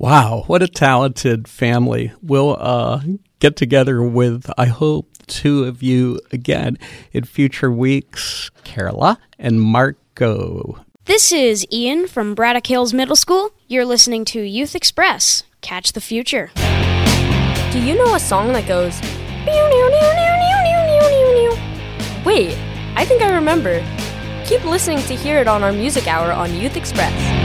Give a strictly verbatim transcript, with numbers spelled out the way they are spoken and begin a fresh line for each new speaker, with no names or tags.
Wow, what a talented family. We'll uh, get together with, I hope, two of you again in future weeks, Carola and Marco.
This is Ian from Braddock Hills Middle School. You're listening to Youth Express. Catch the future.
Do you know a song that goes... Wait, I think I remember. Keep listening to hear it on our music hour on Youth Express.